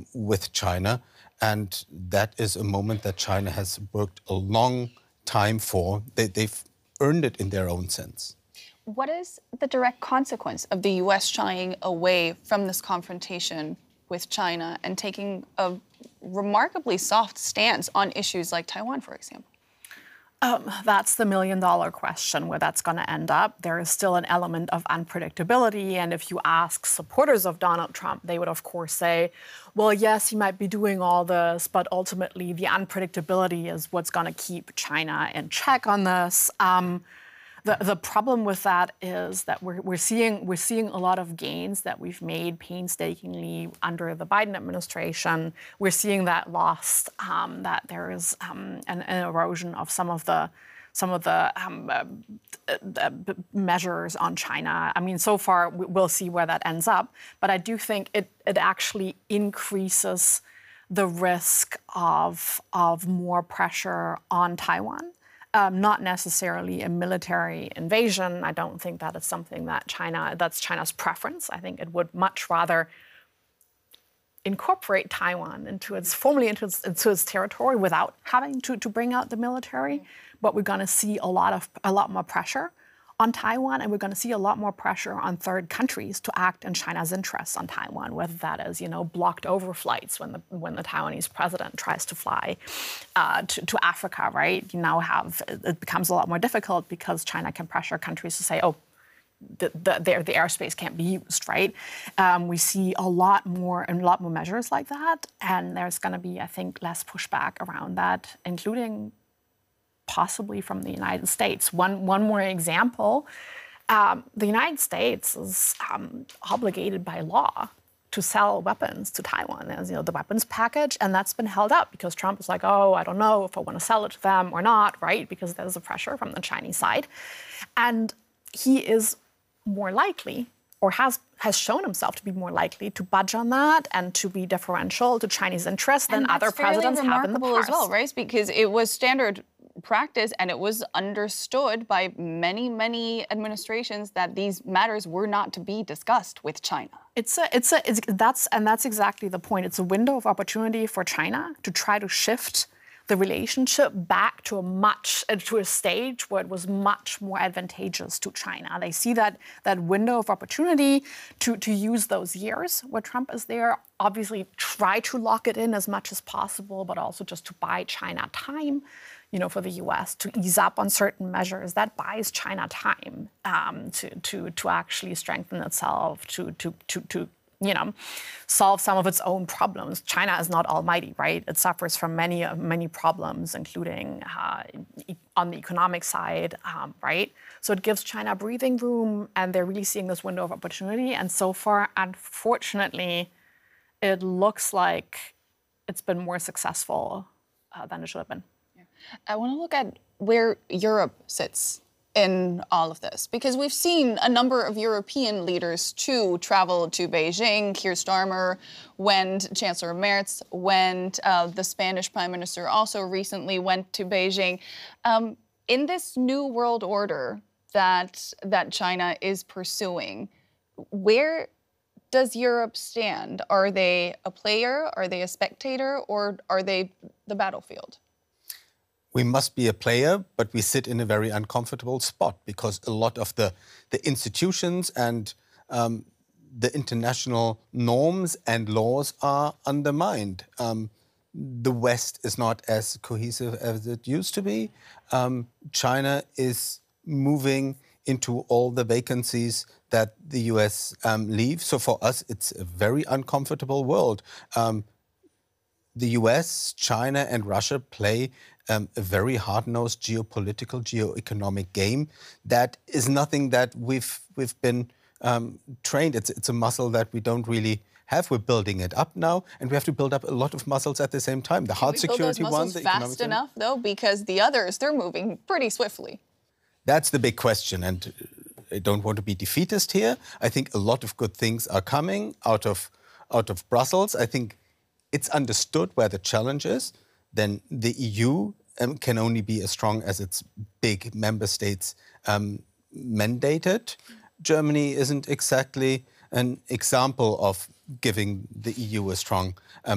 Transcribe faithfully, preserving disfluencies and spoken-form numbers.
with China. And that is a moment that China has worked a long time for. They, they've earned it in their own sense. What is the direct consequence of the U S shying away from this confrontation with China and taking a remarkably soft stance on issues like Taiwan, for example? Um, that's the million-dollar question, where that's going to end up. There is still an element of unpredictability, and if you ask supporters of Donald Trump, they would, of course, say, well, yes, he might be doing all this, but ultimately the unpredictability is what's going to keep China in check on this. Um, The, the problem with that is that we're, we're, seeing, we're seeing a lot of gains that we've made painstakingly under the Biden administration. We're seeing that lost, um, that there is um, an, an erosion of some of the, some of the um, uh, uh, measures on China. I mean, so far, we'll see where that ends up. But I do think it, it actually increases the risk of, of more pressure on Taiwan. Um, not necessarily a military invasion. I don't think that is something that China, that's China's preference. I think it would much rather incorporate Taiwan into its, formally into its, into its territory without having to, to bring out the military. Mm-hmm. But we're going to see a lot of, a lot more pressure on Taiwan, and we're going to see a lot more pressure on third countries to act in China's interests on Taiwan, whether that is, you know, blocked overflights when the when the Taiwanese president tries to fly uh, to, to Africa, right? You now have, it becomes a lot more difficult because China can pressure countries to say, oh, the, the, the, the airspace can't be used, right? Um, we see a lot more and a lot more measures like that, and there's going to be, I think, less pushback around that, including possibly from the United States. One, one more example, um, the United States is um, obligated by law to sell weapons to Taiwan. There's, you know, the weapons package, and that's been held up because Trump is like, oh, I don't know if I want to sell it to them or not, right? Because there's a pressure from the Chinese side. And he is more likely, or has, has shown himself to be more likely to budge on that and to be differential to Chinese interests than other presidents have in the past. As well, right? Because it was standard practice, and it was understood by many, many administrations that these matters were not to be discussed with China. It's a, it's a, it's, that's, and that's exactly the point. It's a window of opportunity for China to try to shift the relationship back to a much, uh, to a stage where it was much more advantageous to China. They see that, that window of opportunity to, to use those years where Trump is there, obviously try to lock it in as much as possible, but also just to buy China time, you know, for the U S to ease up on certain measures. That buys China time um, to, to, to actually strengthen itself, to, to, to, to, you know, solve some of its own problems. China is not almighty, right? It suffers from many, many problems, including uh, e on the economic side, um, right? So it gives China breathing room, and they're really seeing this window of opportunity. And so far, unfortunately, it looks like it's been more successful uh, than it should have been. I want to look at where Europe sits in all of this, because we've seen a number of European leaders too travel to Beijing. Keir Starmer went, Chancellor Merz went, uh, the Spanish Prime Minister also recently went to Beijing. Um, in this new world order that that China is pursuing, where does Europe stand? Are they a player? Are they a spectator? Or are they the battlefield? We must be a player, but we sit in a very uncomfortable spot because a lot of the, the institutions and um, the international norms and laws are undermined. Um, the West is not as cohesive as it used to be. Um, China is moving into all the vacancies that the U S um, leaves. So for us, it's a very uncomfortable world. Um, the U S, China and Russia play um, a very hard-nosed geopolitical, geoeconomic game that is nothing that we've, we've been um, trained. It's, it's a muscle that we don't really have. We're building it up now, and we have to build up a lot of muscles at the same time. The hard security one, the economic fast enough, though, because the others, they're moving pretty swiftly. That's the big question, and I don't want to be defeatist here. I think a lot of good things are coming out of, out of Brussels. I think it's understood where the challenge is. Then the E U um, can only be as strong as its big member states um, mandated. Germany isn't exactly an example of giving the E U a strong um,